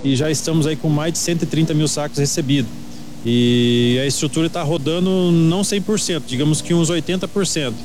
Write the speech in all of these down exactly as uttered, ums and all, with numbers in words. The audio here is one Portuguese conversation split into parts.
e já estamos aí com mais de cento e trinta mil sacos recebidos. E a estrutura está rodando não cem por cento, digamos que uns oitenta por cento.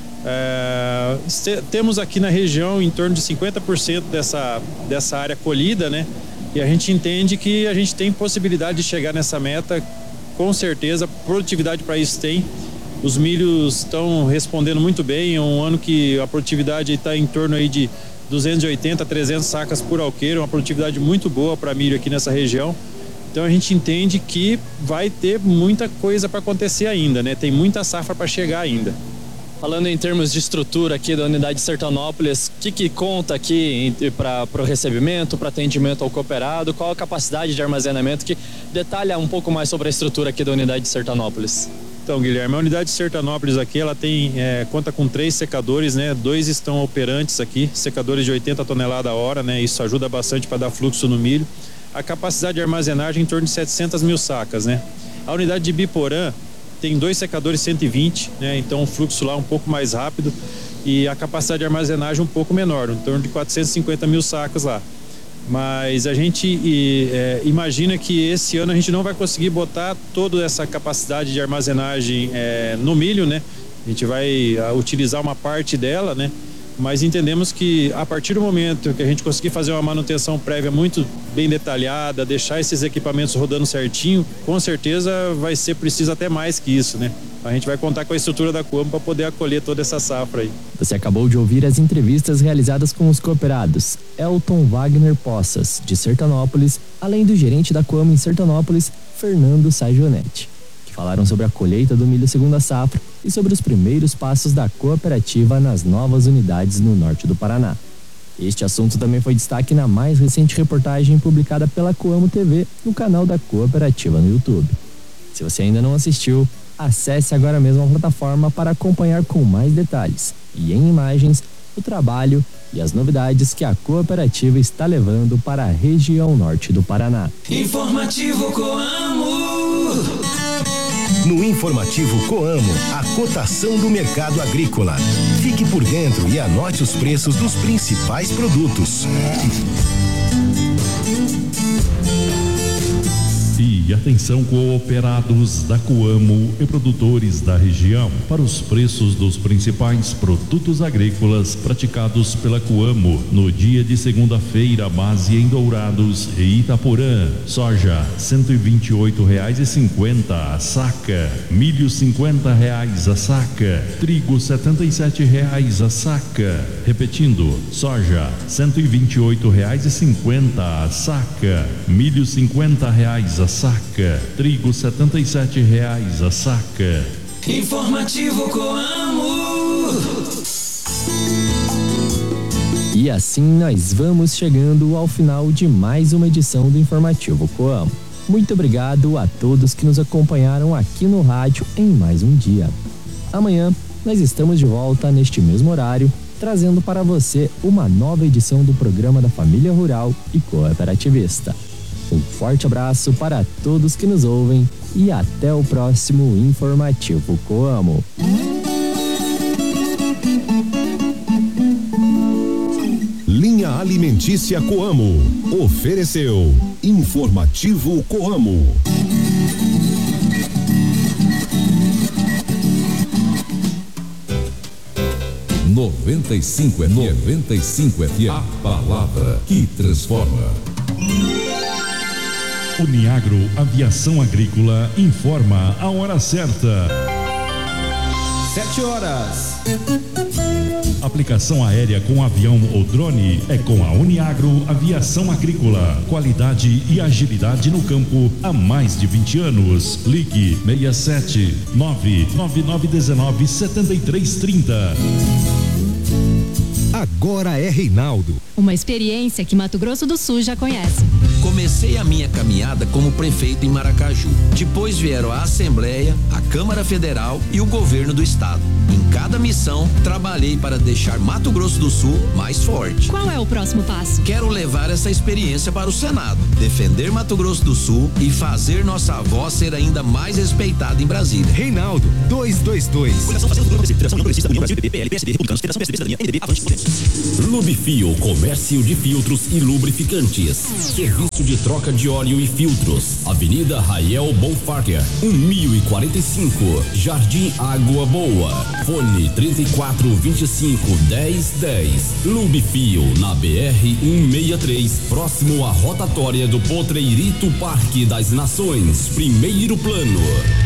É, temos aqui na região em torno de cinquenta por cento dessa, dessa área colhida, né? E a gente entende que a gente tem possibilidade de chegar nessa meta, com certeza, produtividade para isso tem. Os milhos estão respondendo muito bem, é um ano que a produtividade está em torno aí de duzentos e oitenta, trezentas sacas por alqueire, uma produtividade muito boa para milho aqui nessa região. Então a gente entende que vai ter muita coisa para acontecer ainda, né? Tem muita safra para chegar ainda. Falando em termos de estrutura aqui da unidade de Sertanópolis, o que, que conta aqui para o recebimento, para atendimento ao cooperado? Qual a capacidade de armazenamento? Que detalha um pouco mais sobre a estrutura aqui da unidade de Sertanópolis. Então, Guilherme, a unidade de Sertanópolis aqui, ela tem, é, conta com três secadores, né? Dois estão operantes aqui, secadores de oitenta toneladas a hora, né? Isso ajuda bastante para dar fluxo no milho. A capacidade de armazenagem em torno de setecentas mil sacas, né? A unidade de Biporã tem dois secadores cento e vinte, né? Então o fluxo lá um pouco mais rápido e a capacidade de armazenagem um pouco menor, em torno de quatrocentas e cinquenta mil sacas lá. Mas a gente e, é, imagina que esse ano a gente não vai conseguir botar toda essa capacidade de armazenagem é, no milho, né? A gente vai a, utilizar uma parte dela, né? Mas entendemos que a partir do momento que a gente conseguir fazer uma manutenção prévia muito bem detalhada, deixar esses equipamentos rodando certinho, com certeza vai ser preciso até mais que isso, né? A gente vai contar com a estrutura da Coamo para poder acolher toda essa safra aí. Você acabou de ouvir as entrevistas realizadas com os cooperados Elton Wagner Poças, de Sertanópolis, além do gerente da Coamo em Sertanópolis, Fernando Sajonetti, que falaram sobre a colheita do milho segunda safra e sobre os primeiros passos da cooperativa nas novas unidades no norte do Paraná. Este assunto também foi destaque na mais recente reportagem publicada pela Coamo T V no canal da cooperativa no YouTube. Se você ainda não assistiu, acesse agora mesmo a plataforma para acompanhar com mais detalhes e em imagens o trabalho e as novidades que a cooperativa está levando para a região norte do Paraná. Informativo Coamo. No Informativo Coamo, a cotação do mercado agrícola. Fique por dentro e anote os preços dos principais produtos. E atenção, cooperados da Coamo e produtores da região, para os preços dos principais produtos agrícolas praticados pela Coamo no dia de segunda-feira, base em Dourados e Itaporã. Soja cento e vinte e oito reais e cinquenta a saca, milho cinquenta reais a saca, trigo setenta e sete reais a saca. Repetindo, soja cento e vinte e oito reais e cinquenta a saca, milho cinquenta reais a saca, trigo setenta e sete reais a saca. Informativo Coamo. E assim nós vamos chegando ao final de mais uma edição do Informativo Coamo. Muito obrigado a todos que nos acompanharam aqui no rádio em mais um dia. Amanhã nós estamos de volta neste mesmo horário, trazendo para você uma nova edição do programa da Família Rural e Cooperativista. Um forte abraço para todos que nos ouvem e até o próximo Informativo Coamo. Linha Alimentícia Coamo ofereceu Informativo Coamo. noventa e cinco F M. noventa e cinco F M. A palavra que transforma. Uniagro Aviação Agrícola informa a hora certa. Sete horas. Aplicação aérea com avião ou drone é com a Uniagro Aviação Agrícola. Qualidade e agilidade no campo há mais de vinte anos. Ligue seis sete nove nove nove um nove sete três três zero. Agora é Reinaldo. Uma experiência que Mato Grosso do Sul já conhece. Comecei a minha caminhada como prefeito em Maracaju. Depois vieram a Assembleia, a Câmara Federal e o governo do estado. Em cada missão, trabalhei para deixar Mato Grosso do Sul mais forte. Qual é o próximo passo? Quero levar essa experiência para o Senado, defender Mato Grosso do Sul e fazer nossa voz ser ainda mais respeitada em Brasília. Reinaldo, dois dois dois. Lubifio, comércio de filtros e lubrificantes. Serviço de troca de óleo e filtros. Avenida Rael Bonfarger, mil e quarenta e cinco, Jardim Água Boa. Fone trinta e quatro, vinte e cinco, dez, dez. Lubifio, na B R cento e sessenta e três, próximo à rotatória do Potreirito Parque das Nações, primeiro plano.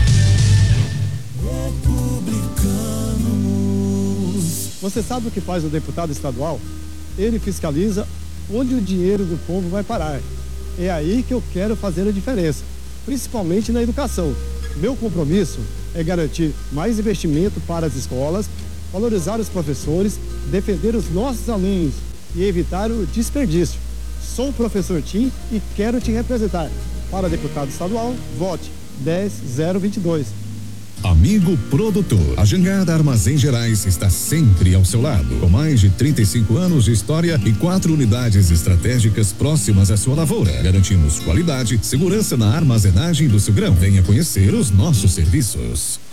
Você sabe o que faz o deputado estadual? Ele fiscaliza onde o dinheiro do povo vai parar. É aí que eu quero fazer a diferença, principalmente na educação. Meu compromisso é garantir mais investimento para as escolas, valorizar os professores, defender os nossos alunos e evitar o desperdício. Sou o professor Tim e quero te representar. Para deputado estadual, vote dez zero vinte e dois. Amigo produtor, a Jangada Armazém Gerais está sempre ao seu lado, com mais de trinta e cinco anos de história e quatro unidades estratégicas próximas à sua lavoura. Garantimos qualidade, segurança na armazenagem do seu grão. Venha conhecer os nossos serviços.